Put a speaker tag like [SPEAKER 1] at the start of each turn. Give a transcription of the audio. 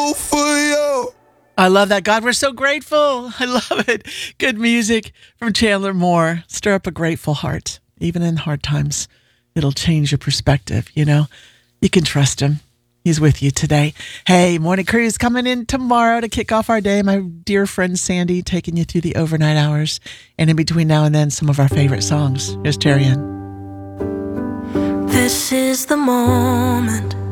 [SPEAKER 1] for you.
[SPEAKER 2] I love that. God, we're so grateful. I love it. Good music from Chandler Moore. Stir up a grateful heart. Even in hard times, it'll change your perspective, you know. You can trust him. He's with you today. Hey, Morning Cruise coming in tomorrow to kick off our day. My dear friend Sandy taking you through the overnight hours. And in between now and then, some of our favorite songs. Here's Terry Ann.
[SPEAKER 3] This is the moment